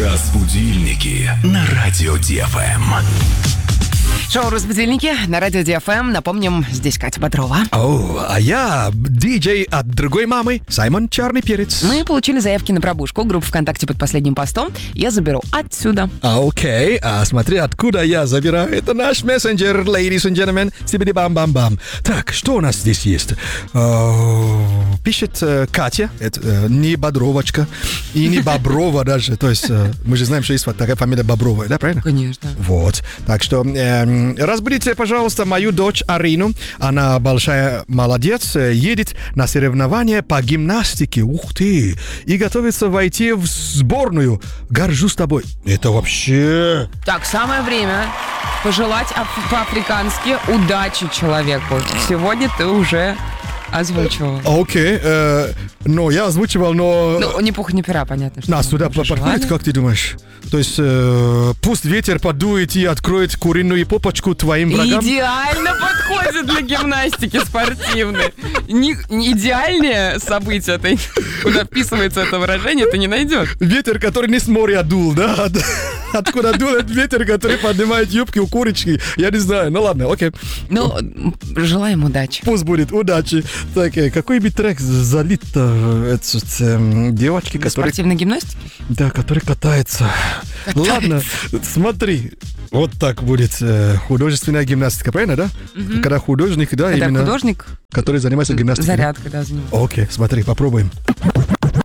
Разбудильники на радио ДФМ. Шоу «Разбудильники» на радио ДФМ. Напомним, здесь Катя Бодрова. А я диджей от другой мамы, Саймон Черный Перец. Мы получили заявки на пробужку. Группа ВКонтакте под последним постом. Я заберу отсюда. Окей, смотри, откуда я забираю. Это наш мессенджер, ladies and gentlemen. Сибиди-бам-бам-бам. Так, что у нас здесь есть? Пишет Катя. Это не Бодровочка и не Боброва даже. То есть мы же знаем, что есть вот такая фамилия Боброва, да, правильно? Конечно. Вот. Так что разбудите, пожалуйста, мою дочь Арину. Она большая молодец. Едет на соревнования по гимнастике. Ух ты! И готовится войти в сборную. Горжусь тобой. Это вообще... Так, самое время пожелать по-африкански удачи человеку. Сегодня ты уже озвучивал. Окей. Но я озвучивал, но... Ну, ни пуха, ни пера, понятно. Что нас сюда подходит, как ты думаешь? То есть пусть ветер подует и откроет куриную попочку твоим врагам? Идеально подходит для гимнастики спортивной. Идеальнее событие, куда вписывается это выражение, ты не найдешь. Ветер, который не с моря дул, да? Откуда дул этот ветер, который поднимает юбки у курочки? Я не знаю. Ну ладно, окей. Ну, желаем удачи. Пусть будет удачи. Так, какой бы трек залит-то? Девочки, которые... Спортивной гимнастики? Да, которые катаются. Ладно, смотри. Вот так будет художественная гимнастика, правильно, да? Угу. Когда художник, да, когда именно... художник... Который занимается гимнастикой. Зарядкой, да, занимается. Окей, смотри, попробуем.